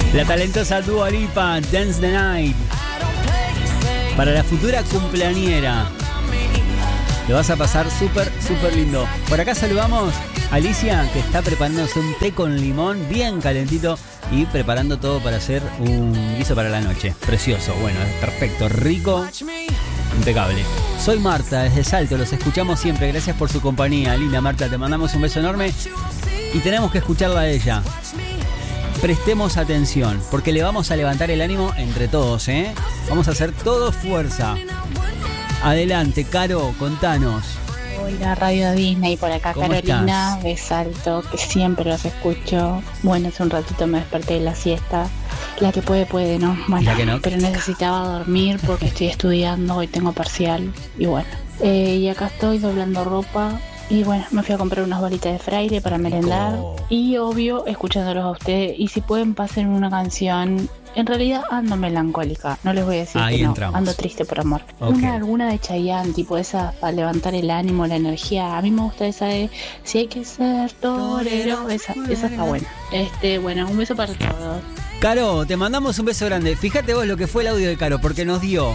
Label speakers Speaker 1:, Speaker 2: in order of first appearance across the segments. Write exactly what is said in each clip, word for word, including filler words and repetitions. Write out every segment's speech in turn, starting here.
Speaker 1: La talentosa Dua Lipa, Dance the Night. Para la futura cumpleañera. Lo vas a pasar súper, súper lindo. Por acá saludamos a Alicia, que está preparándose un té con limón bien calentito y preparando todo para hacer un guiso para la noche. Precioso, bueno, perfecto, rico, impecable. Soy Marta, desde Salto, los escuchamos siempre. Gracias por su compañía, linda Marta, te mandamos un beso enorme. Y tenemos que escucharla a ella. Prestemos atención, porque le vamos a levantar el ánimo entre todos, ¿eh? Vamos a hacer todo fuerza. Adelante, Caro, contanos.
Speaker 2: Hola, Radio Disney, por acá Carolina
Speaker 1: estás?
Speaker 2: de Salto, que siempre los escucho. Bueno, hace un ratito me desperté de la siesta. La que puede, puede, ¿no? Bueno,
Speaker 1: La que no.
Speaker 2: Pero necesitaba dormir porque estoy estudiando, hoy tengo parcial. Y bueno, eh, y acá estoy doblando ropa. Y bueno, me fui a comprar unas bolitas de fraile para merendar.
Speaker 1: Oh.
Speaker 2: Y obvio, escuchándolos a ustedes. Y si pueden, pasen una canción. En realidad ando melancólica, no les voy a decir
Speaker 1: Ahí
Speaker 2: que no,
Speaker 1: entramos.
Speaker 2: ando triste por amor.
Speaker 1: Ok.
Speaker 2: Una alguna de Chayanne, tipo esa para levantar el ánimo, la energía. A mí me gusta esa de si hay que ser torero, esa, esa está buena. Este, bueno, un beso para todos.
Speaker 1: Caro, te mandamos un beso grande. Fíjate vos lo que fue el audio de Caro, porque nos dio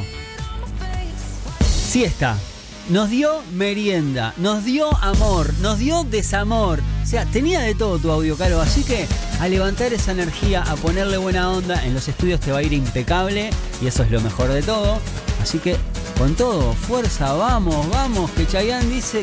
Speaker 1: siesta, nos dio merienda, nos dio amor, nos dio desamor. O sea, tenía de todo tu audio, Caro. Así que a levantar esa energía, a ponerle buena onda, en los estudios te va a ir impecable. Y eso es lo mejor de todo. Así que con todo, fuerza, vamos, vamos. Que Chayanne dice